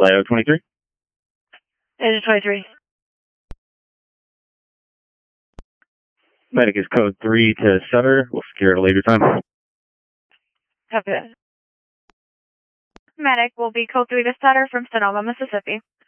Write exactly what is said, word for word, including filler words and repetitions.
Leo twenty-three. Agent twenty-three. Medic is code three to Sutter. We'll secure at a later time. Copy that. Medic will be code three to Sutter from Sonoma, Mississippi.